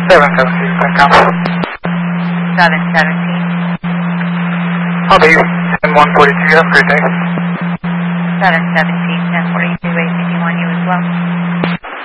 717.com. 717. I'll be 10-142. Have a great day. 717, 1042, ACD1, you as well.